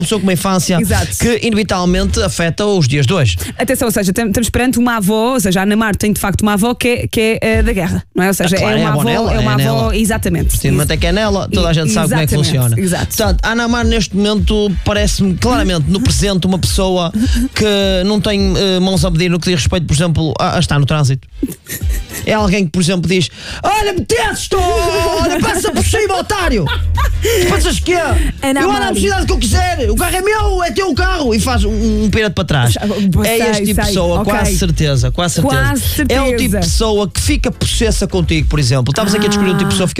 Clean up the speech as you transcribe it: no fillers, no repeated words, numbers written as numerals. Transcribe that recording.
pessoa com uma infância Exato. que inevitavelmente afeta os dias de hoje. Atenção, ou seja, estamos perante uma avó, ou seja, a Ana Mar tem de facto uma avó que é da guerra, não é? Ou seja, Claro, é uma avó, nela, é uma é avó, nela. exatamente. Sim, mas até que é nela, toda a gente sabe como é que Exatamente, funciona. exato. Portanto, a Ana Mar neste momento parece-me claramente no presente uma pessoa que não tem mãos a medir no que diz respeito, por exemplo, a estar no trânsito. É alguém que, por exemplo, diz: olha, meteste, olha, passa por cima, otário! Tu pensas que é? Ana Eu ando à Mar. velocidade que eu quiser, o carro é meu, é teu o carro, e faz um pirata para trás. É este tipo de pessoa, ok. quase certeza, quase certeza. Quase É o tipo de certeza. pessoa que fica possessa contigo, por exemplo. Estamos aqui a descobrir um tipo de pessoa que fica